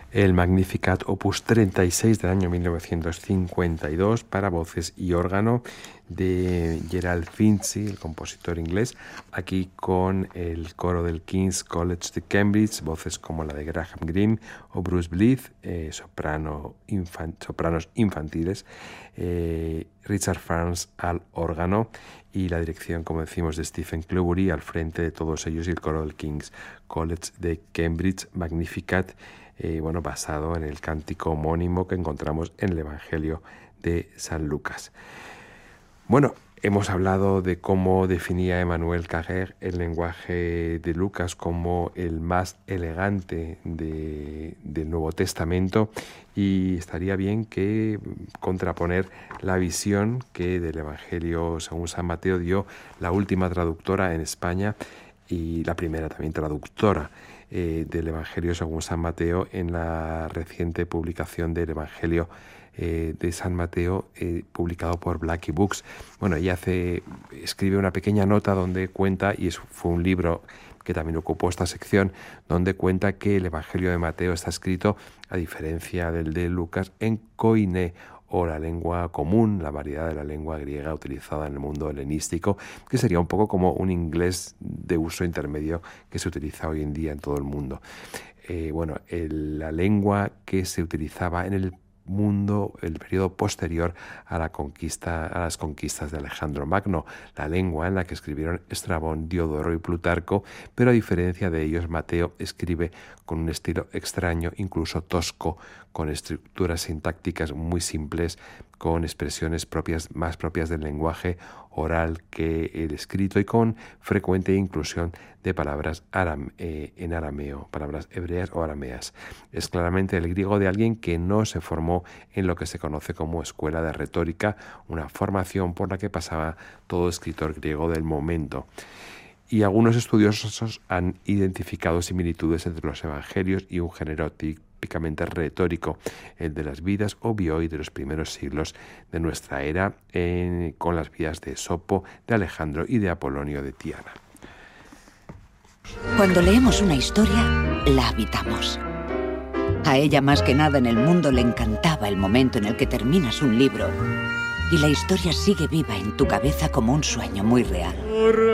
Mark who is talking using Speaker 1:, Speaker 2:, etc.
Speaker 1: el Magnificat opus 36 del año 1952 para voces y órgano de Gerald Finzi, el compositor inglés, aquí con el coro del King's College de Cambridge, voces como la de Graham Greene o Bruce Blythe, sopranos infantiles, Richard Farnes al órgano y la dirección, como decimos, de Stephen Clubury al frente de todos ellos, y el coro del King's College de Cambridge, Magnificat, basado en el cántico homónimo que encontramos en el Evangelio de San Lucas. Bueno, hemos hablado de cómo definía Emmanuel Carrère el lenguaje de Lucas como el más elegante del Nuevo Testamento, y estaría bien que contraponer la visión que del Evangelio según San Mateo dio la última traductora en España y la primera también traductora del Evangelio según San Mateo en la reciente publicación del Evangelio de San Mateo, publicado por Blackie Books. Bueno, ella escribe una pequeña nota donde cuenta, y fue un libro que también ocupó esta sección, donde cuenta que el Evangelio de Mateo está escrito, a diferencia del de Lucas, en koiné, o la lengua común, la variedad de la lengua griega utilizada en el mundo helenístico, que sería un poco como un inglés de uso intermedio que se utiliza hoy en día en todo el mundo. La lengua que se utilizaba en el periodo posterior a las conquistas de Alejandro Magno, la lengua en la que escribieron Estrabón, Diodoro y Plutarco, pero a diferencia de ellos, Mateo escribe con un estilo extraño, incluso tosco, con estructuras sintácticas muy simples, con expresiones más propias del lenguaje oral que el escrito, y con frecuente inclusión de palabras en arameo, palabras hebreas o arameas. Es claramente el griego de alguien que no se formó en lo que se conoce como escuela de retórica, una formación por la que pasaba todo escritor griego del momento. Y algunos estudiosos han identificado similitudes entre los evangelios y un género típicamente retórico, el de las vidas o bioi de los primeros siglos de nuestra era, con las vidas de Esopo, de Alejandro y de Apolonio de Tiana.
Speaker 2: Cuando leemos una historia, la habitamos. A ella más que nada en el mundo le encantaba el momento en el que terminas un libro y la historia sigue viva en tu cabeza como un sueño muy real.